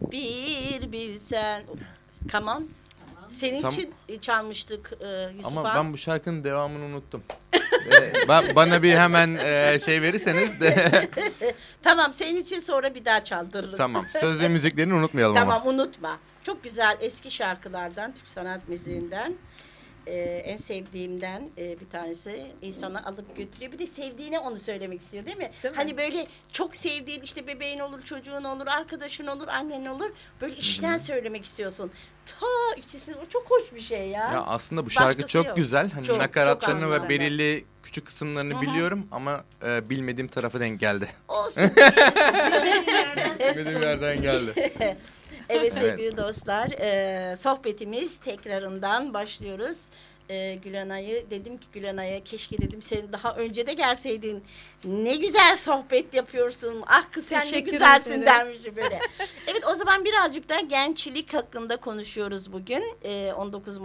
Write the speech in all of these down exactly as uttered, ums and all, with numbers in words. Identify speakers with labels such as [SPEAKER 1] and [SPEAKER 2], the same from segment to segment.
[SPEAKER 1] bir bilsen. Tamam. Senin
[SPEAKER 2] Tam...
[SPEAKER 1] için çalmıştık e, Yusuf'a.
[SPEAKER 2] Ama ben bu şarkının devamını unuttum. ee, ba- bana bir hemen e, şey verirseniz de.
[SPEAKER 1] Tamam, senin için sonra bir daha çaldırırız.
[SPEAKER 2] Tamam, söz ve müziklerini unutmayalım
[SPEAKER 1] tamam,
[SPEAKER 2] ama.
[SPEAKER 1] Tamam, unutma. Çok güzel eski şarkılardan, Türk sanat müziğinden. Ee, en sevdiğimden e, bir tanesi insanı alıp götürüyor. Bir de sevdiğine onu söylemek istiyor, değil mi?
[SPEAKER 3] Değil mi?
[SPEAKER 1] Hani böyle çok sevdiğin, işte bebeğin olur, çocuğun olur, arkadaşın olur, annen olur. Böyle içten Hı-hı. söylemek istiyorsun. Ta içisi, o çok hoş bir şey ya.
[SPEAKER 2] Ya aslında bu şarkı
[SPEAKER 1] Başkası
[SPEAKER 2] çok
[SPEAKER 1] yok.
[SPEAKER 2] güzel. Hani
[SPEAKER 1] çok,
[SPEAKER 2] nakaratlarını
[SPEAKER 1] çok
[SPEAKER 2] ve belirli küçük kısımlarını
[SPEAKER 1] Hı-hı.
[SPEAKER 2] biliyorum ama e, bilmediğim tarafa denk geldi.
[SPEAKER 1] Olsun.
[SPEAKER 2] Bilmediğim yerden geldi.
[SPEAKER 1] Evet sevgili evet. dostlar, e, sohbetimiz tekrarından başlıyoruz. E, Gülenay'ı dedim ki Gülenay'a keşke dedim sen daha önce de gelseydin. Ne güzel sohbet yapıyorsun. Ah kız sen ne güzelsin dermiş böyle. Evet, o zaman birazcık da gençlik hakkında konuşuyoruz bugün. E, on dokuz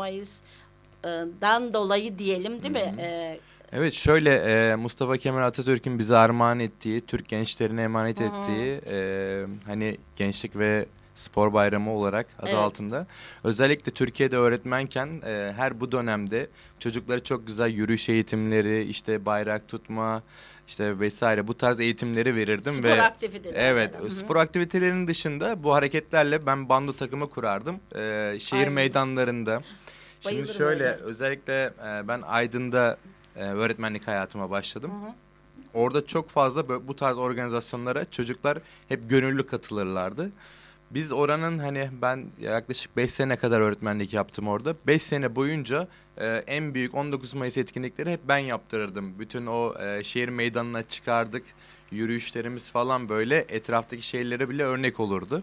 [SPEAKER 1] Mayıs'dan dolayı diyelim, değil mi? E,
[SPEAKER 2] Evet, şöyle e, Mustafa Kemal Atatürk'ün bize armağan ettiği, Türk gençlerine emanet Hı-hı. ettiği e, hani gençlik ve spor bayramı olarak adı evet. altında. Özellikle Türkiye'de öğretmenken e, her bu dönemde çocuklara çok güzel yürüyüş eğitimleri, işte bayrak tutma, işte vesaire bu tarz eğitimleri verirdim.
[SPEAKER 1] Spor
[SPEAKER 2] ve
[SPEAKER 1] aktiviteleri.
[SPEAKER 2] Evet,
[SPEAKER 1] Hı-hı.
[SPEAKER 2] spor aktivitelerinin dışında bu hareketlerle ben bando takımı kurardım. E, şehir Aynen. meydanlarında. Şimdi
[SPEAKER 1] Bayılırım
[SPEAKER 2] şöyle
[SPEAKER 1] öyle.
[SPEAKER 2] özellikle e, ben Aydın'da e, öğretmenlik hayatıma başladım.
[SPEAKER 1] Hı-hı.
[SPEAKER 2] Orada çok fazla bu tarz organizasyonlara çocuklar hep gönüllü katılırlardı. Biz oranın hani ben yaklaşık beş sene kadar öğretmenlik yaptım orada. beş sene boyunca e, en büyük on dokuz Mayıs etkinlikleri hep ben yaptırırdım. Bütün o e, şehir meydanına çıkardık. Yürüyüşlerimiz falan böyle etraftaki şehirlere bile örnek olurdu.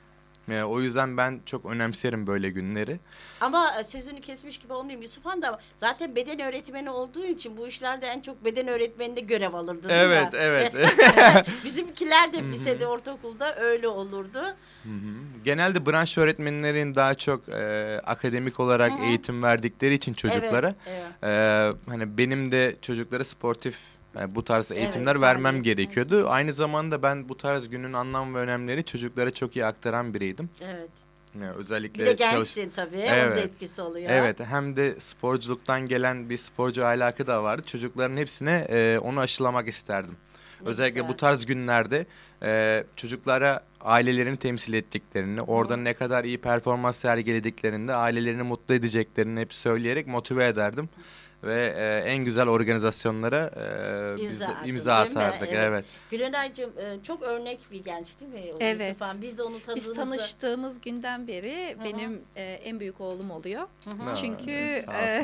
[SPEAKER 2] E, o yüzden ben çok önemserim böyle günleri.
[SPEAKER 1] Ama sözünü kesmiş gibi olmayayım, Yusuf Han da zaten beden öğretmeni olduğu için bu işlerde en çok beden öğretmeninde görev alırdı, değil
[SPEAKER 2] evet,
[SPEAKER 1] mi?
[SPEAKER 2] Evet,
[SPEAKER 1] Bizimkiler de lisede, ortaokulda öyle olurdu.
[SPEAKER 2] Hı-hı. Genelde branş öğretmenlerin daha çok e, akademik olarak Hı-hı. eğitim verdikleri için çocuklara. Evet, evet. E, hani benim de çocuklara sportif yani bu tarz eğitimler evet, vermem yani. gerekiyordu. Evet. Aynı zamanda ben bu tarz günün anlam ve önemleri çocuklara çok iyi aktaran biriydim.
[SPEAKER 1] Evet.
[SPEAKER 2] Yani özellikle
[SPEAKER 1] bir de gençsin
[SPEAKER 2] çalış...
[SPEAKER 1] tabii.
[SPEAKER 2] Evet.
[SPEAKER 1] Onun da etkisi oluyor.
[SPEAKER 2] Evet. Hem de sporculuktan gelen bir sporcu ahlakı da vardı. Çocukların hepsine e, onu aşılamak isterdim. Ne özellikle güzel. Bu tarz günlerde e, çocuklara ailelerini temsil ettiklerini, Hı. orada ne kadar iyi performans sergilediklerinde ailelerini mutlu edeceklerini hep söyleyerek motive ederdim. Ve e, en güzel organizasyonlara e, biz de imza atardık. Evet. evet.
[SPEAKER 1] Gülenay'cığım e, çok örnek bir genç değil mi? O
[SPEAKER 3] evet.
[SPEAKER 1] Biz de onu tanıdığımızda.
[SPEAKER 3] Biz tanıştığımız günden beri Hı-hı. benim e, en büyük oğlum oluyor. Hı-hı. Çünkü e,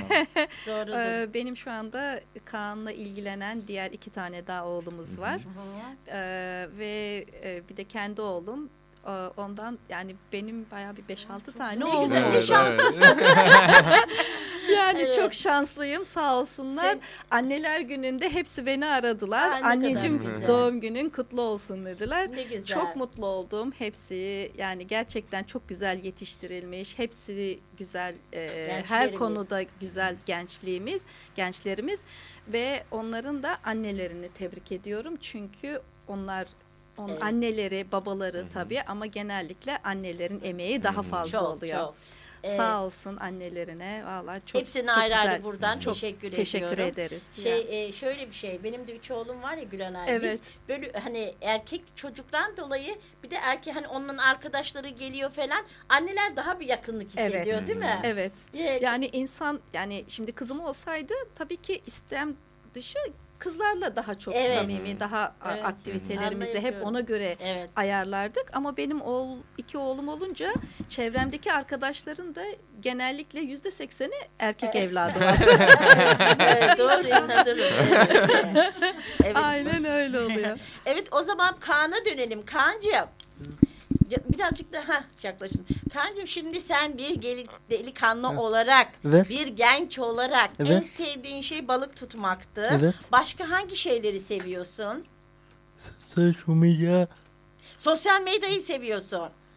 [SPEAKER 3] e, benim şu anda Kaan'la ilgilenen diğer iki tane daha oğlumuz Hı-hı. var. E, ve e, bir de kendi oğlum. Ondan yani benim bayağı bir beş altı tane
[SPEAKER 1] ne
[SPEAKER 3] oldu.
[SPEAKER 1] Güzel, ne şanslısın.
[SPEAKER 3] Yani evet. çok şanslıyım sağ olsunlar. Sen... Anneler gününde hepsi beni aradılar. Aa, anneciğim doğum günün kutlu olsun dediler.
[SPEAKER 1] Ne güzel.
[SPEAKER 3] Çok mutlu oldum. Hepsi yani gerçekten çok güzel yetiştirilmiş. Hepsi güzel e, her konuda güzel gençliğimiz, gençlerimiz ve onların da annelerini tebrik ediyorum. Çünkü onlar Onun evet. anneleri, babaları Hı-hı. tabii ama genellikle annelerin emeği daha fazla
[SPEAKER 1] çok,
[SPEAKER 3] oluyor.
[SPEAKER 1] Çok.
[SPEAKER 3] Sağ olsun annelerine. Vallahi çok
[SPEAKER 1] hepsine
[SPEAKER 3] çok
[SPEAKER 1] ayrı
[SPEAKER 3] güzel.
[SPEAKER 1] ayrı buradan
[SPEAKER 3] çok
[SPEAKER 1] teşekkür,
[SPEAKER 3] teşekkür
[SPEAKER 1] ediyorum.
[SPEAKER 3] ederiz.
[SPEAKER 1] Şey e, şöyle bir şey. Benim de üç oğlum var ya Gülenay.
[SPEAKER 3] Evet.
[SPEAKER 1] Biz böyle hani erkek çocuktan dolayı bir de erkek hani onun arkadaşları geliyor falan. Anneler daha bir yakınlık hissediyor
[SPEAKER 3] evet.
[SPEAKER 1] değil mi?
[SPEAKER 3] Evet. Yeah. Yani insan yani şimdi kızım olsaydı tabii ki istem dışı kızlarla daha çok evet. samimi, daha evet. aktivitelerimizi hep ona göre evet. ayarlardık. Ama benim oğul, iki oğlum olunca çevremdeki arkadaşların da genellikle yüzde sekseni erkek evet. evladı var.
[SPEAKER 1] evet, doğru inanırım. Evet. Evet.
[SPEAKER 3] Aynen öyle oluyor.
[SPEAKER 1] Evet, o zaman Kaan'a dönelim. Kaan'cığım. Birazcık daha yaklaşın. Kaan'cığım şimdi sen bir delikanlı evet. olarak, evet. bir genç olarak evet. en sevdiğin şey balık tutmaktı.
[SPEAKER 4] Evet.
[SPEAKER 1] Başka hangi şeyleri seviyorsun?
[SPEAKER 4] Sosyal medya.
[SPEAKER 1] Sosyal medyayı seviyorsun.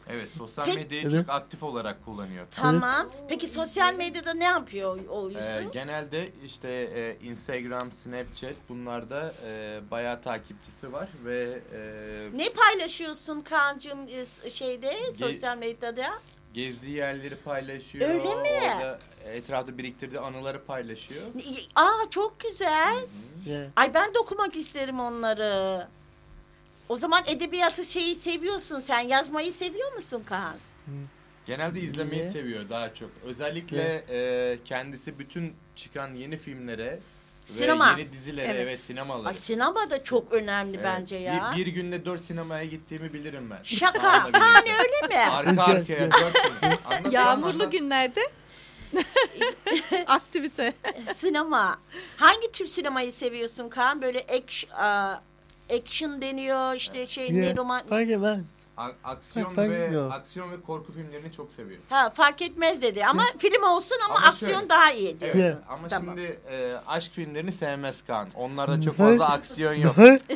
[SPEAKER 2] Evet, sosyal
[SPEAKER 1] Peki-
[SPEAKER 2] medyayı
[SPEAKER 4] Evet.
[SPEAKER 2] çok aktif olarak kullanıyor.
[SPEAKER 1] Tamam. Peki sosyal medyada ne yapıyor o, o Yusuf?
[SPEAKER 2] Ee, genelde işte e, Instagram, Snapchat bunlarda e, bayağı takipçisi var ve e,
[SPEAKER 1] Ne paylaşıyorsun Kaan'cığım e, şeyde sosyal medyada?
[SPEAKER 2] gezdiği yerleri paylaşıyor.
[SPEAKER 1] Öyle mi?
[SPEAKER 2] Orada etrafta biriktirdiği anıları paylaşıyor.
[SPEAKER 1] Aa çok güzel.
[SPEAKER 4] Yeah.
[SPEAKER 1] Ay ben de okumak isterim onları. O zaman edebiyatı şeyi seviyorsun sen. Yazmayı seviyor musun Kaan?
[SPEAKER 2] Genelde izlemeyi
[SPEAKER 4] Niye?
[SPEAKER 2] seviyor daha çok. Özellikle e, kendisi bütün çıkan yeni filmlere
[SPEAKER 1] Sinema.
[SPEAKER 2] ve yeni dizilere
[SPEAKER 3] Evet.
[SPEAKER 2] ve sinemaları.
[SPEAKER 1] Ay sinema da çok önemli
[SPEAKER 2] Evet.
[SPEAKER 1] bence ya.
[SPEAKER 2] Bir, bir günde dört sinemaya gittiğimi bilirim ben.
[SPEAKER 1] Şaka.
[SPEAKER 2] Kaan'la
[SPEAKER 1] Kaan
[SPEAKER 2] birlikte.
[SPEAKER 1] öyle mi?
[SPEAKER 2] Arka arkaya dört film. Anlat,
[SPEAKER 3] Yağmurlu
[SPEAKER 2] anlat.
[SPEAKER 3] günlerde aktivite.
[SPEAKER 1] Sinema. Hangi tür sinemayı seviyorsun Kaan? Böyle action, aa, action deniyor işte şey ne
[SPEAKER 4] Yeah.
[SPEAKER 1] roman.
[SPEAKER 4] Fark etmez.
[SPEAKER 2] A- aksiyon
[SPEAKER 4] Ben
[SPEAKER 2] ve
[SPEAKER 4] bilmiyorum.
[SPEAKER 2] aksiyon ve korku filmlerini çok seviyor.
[SPEAKER 1] Ha fark etmez dedi ama film olsun ama,
[SPEAKER 2] Ama
[SPEAKER 1] aksiyon
[SPEAKER 2] şöyle-
[SPEAKER 1] daha iyi diyor.
[SPEAKER 2] Evet.
[SPEAKER 4] Yeah.
[SPEAKER 2] Ama
[SPEAKER 1] Tamam.
[SPEAKER 2] şimdi e, aşk filmlerini sevmez Kaan. Onlarda çok
[SPEAKER 4] Hı.
[SPEAKER 2] fazla aksiyon yok.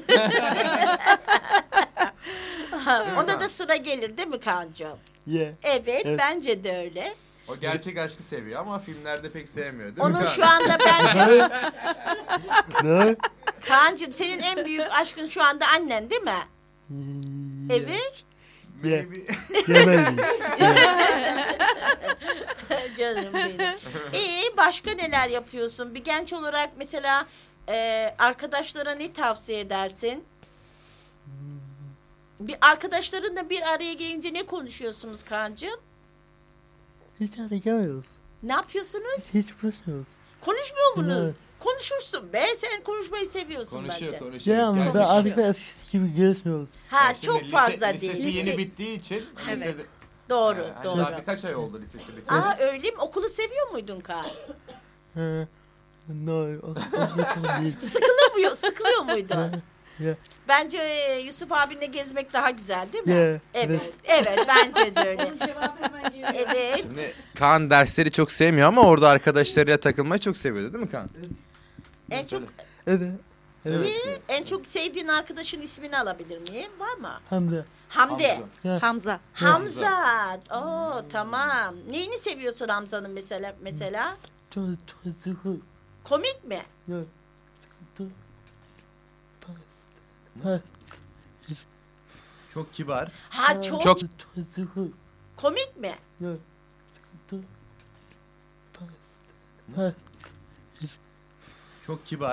[SPEAKER 1] Ha, ona da sıra gelir değil mi Kaan'cığım?
[SPEAKER 4] Yeah.
[SPEAKER 1] Evet,
[SPEAKER 4] Evet.
[SPEAKER 1] bence de öyle.
[SPEAKER 2] O gerçek aşkı seviyor ama filmlerde pek sevmiyor değil mi
[SPEAKER 1] Onun
[SPEAKER 2] Kaan?
[SPEAKER 1] şu anda bence
[SPEAKER 4] Ne?
[SPEAKER 1] Kaan'cığım senin en büyük aşkın şu anda annen değil mi?
[SPEAKER 4] Yeah.
[SPEAKER 1] Evet.
[SPEAKER 2] Maybe-
[SPEAKER 4] Yemedim.
[SPEAKER 1] Canım benim. İyi başka neler yapıyorsun? Bir genç olarak mesela e, arkadaşlara ne tavsiye edersin? Bir arkadaşlarınla bir araya gelince ne konuşuyorsunuz Kaan'cığım?
[SPEAKER 4] Hiç hareket
[SPEAKER 1] Ne yapıyorsunuz?
[SPEAKER 4] Hiç konuşmuyoruz.
[SPEAKER 1] Konuşmuyor musunuz?
[SPEAKER 4] Evet.
[SPEAKER 1] Konuşursun be. Sen konuşmayı seviyorsun
[SPEAKER 2] Konuşuyor
[SPEAKER 1] bence.
[SPEAKER 2] konuşuyor.
[SPEAKER 4] Ya ama ben
[SPEAKER 1] Konuşuyor.
[SPEAKER 4] artık eskisi gibi görüşmüyoruz.
[SPEAKER 1] Ha
[SPEAKER 2] Yani şimdi
[SPEAKER 1] çok
[SPEAKER 2] lise-
[SPEAKER 1] fazla
[SPEAKER 2] lisesi
[SPEAKER 1] değil.
[SPEAKER 2] yeni
[SPEAKER 1] Lise-
[SPEAKER 2] bittiği için.
[SPEAKER 3] Evet.
[SPEAKER 2] lisede-
[SPEAKER 1] Doğru,
[SPEAKER 2] e, hani
[SPEAKER 1] doğru.
[SPEAKER 2] Daha birkaç ay oldu lisesi bitti.
[SPEAKER 1] Aa öyle mi? Okulu seviyor muydun Kaan?
[SPEAKER 4] Ha. No, o, o değil.
[SPEAKER 1] Sıkılıyor, sıkılıyor muydun?
[SPEAKER 4] Yeah.
[SPEAKER 1] Bence e, Yusuf abinle gezmek daha güzel değil mi?
[SPEAKER 4] Yeah.
[SPEAKER 1] Evet, evet bence de öyle. Evet.
[SPEAKER 2] Şimdi Kaan dersleri çok sevmiyor ama orada arkadaşlarıyla takılmayı çok seviyordu değil mi Kaan?
[SPEAKER 1] En çok
[SPEAKER 4] Evet. Evet.
[SPEAKER 1] Niye? En çok sevdiğin arkadaşın ismini alabilir miyim? Var mı?
[SPEAKER 4] Hamza.
[SPEAKER 1] Hamdi.
[SPEAKER 2] Hamza.
[SPEAKER 4] Ya.
[SPEAKER 3] Hamza.
[SPEAKER 1] Hamza. Oo tamam. Neyini seviyorsun Hamza'nın mesela mesela?
[SPEAKER 4] Çok çok çok.
[SPEAKER 1] Komik mi?
[SPEAKER 4] Ya. Çok. Ha.
[SPEAKER 2] Çok kibar.
[SPEAKER 1] Ha çok,
[SPEAKER 2] Çok-
[SPEAKER 4] Çok çok.
[SPEAKER 1] komik mi?
[SPEAKER 4] Ya. Çok. Ha.
[SPEAKER 2] Çok kibar.